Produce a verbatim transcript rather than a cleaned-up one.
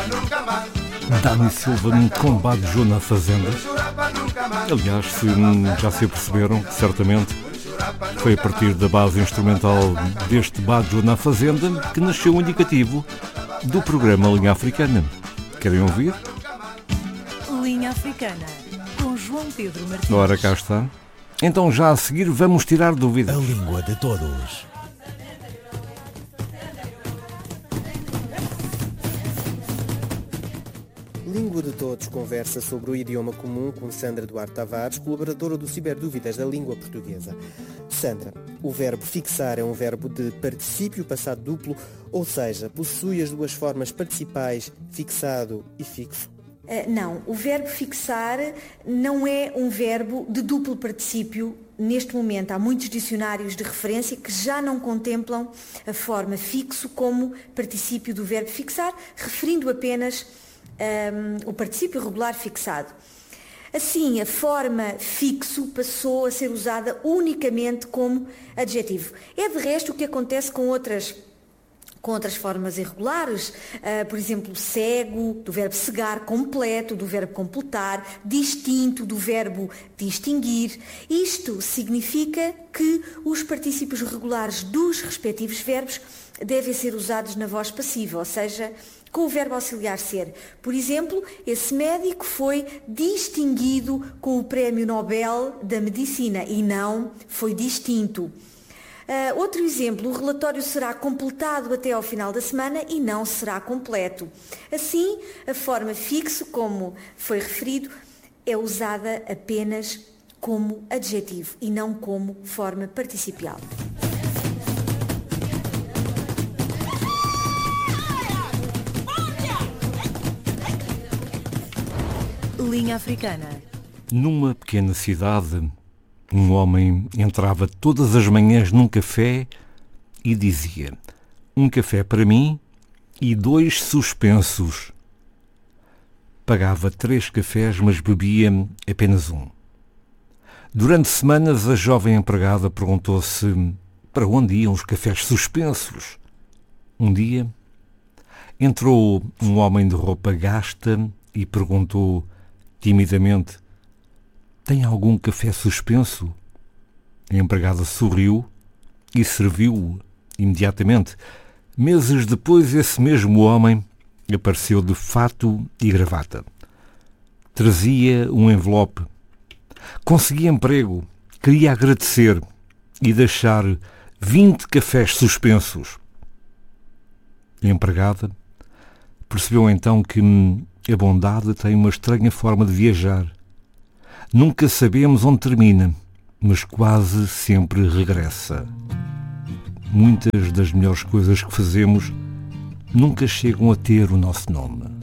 Dani Silva com Bajo na Fazenda. Aliás, se já se aperceberam, certamente, foi a partir da base instrumental deste Bajo na Fazenda que nasceu o indicativo do programa Linha Africana. Querem ouvir? Linha Africana, com João Pedro Martins. Ora, cá está. Então já a seguir vamos tirar dúvidas. A língua de todos. Língua de Todos conversa sobre o idioma comum com Sandra Duarte Tavares, colaboradora do Ciberdúvidas da Língua Portuguesa. Sandra, o verbo fixar é um verbo de particípio passado duplo, ou seja, possui as duas formas participais, fixado e fixo? Uh, não, o verbo fixar não é um verbo de duplo particípio. Neste momento há muitos dicionários de referência que já não contemplam a forma fixo como particípio do verbo fixar, referindo apenas um, o particípio regular fixado. Assim, a forma fixo passou a ser usada unicamente como adjetivo. É de resto o que acontece com outras com outras formas irregulares, uh, por exemplo, cego, do verbo cegar, completo, do verbo completar, distinto, do verbo distinguir. Isto significa que os particípios regulares dos respectivos verbos devem ser usados na voz passiva, ou seja, com o verbo auxiliar ser. Por exemplo, esse médico foi distinguido com o Prémio Nobel da Medicina e não foi distinto. Uh, outro exemplo, o relatório será completado até ao final da semana e não será completo. Assim, a forma fixo, como foi referido, é usada apenas como adjetivo e não como forma participial. Linha Africana. Numa pequena cidade, um homem entrava todas as manhãs num café e dizia: um café para mim e dois suspensos. Pagava três cafés, mas bebia apenas um. Durante semanas, a jovem empregada perguntou-se para onde iam os cafés suspensos. Um dia, entrou um homem de roupa gasta e perguntou timidamente: tem algum café suspenso? A empregada sorriu e serviu-o imediatamente. Meses depois, esse mesmo homem apareceu de fato e gravata. Trazia um envelope. Conseguia emprego, queria agradecer e deixar vinte cafés suspensos. A empregada percebeu então que a bondade tem uma estranha forma de viajar. Nunca sabemos onde termina, mas quase sempre regressa. Muitas das melhores coisas que fazemos nunca chegam a ter o nosso nome.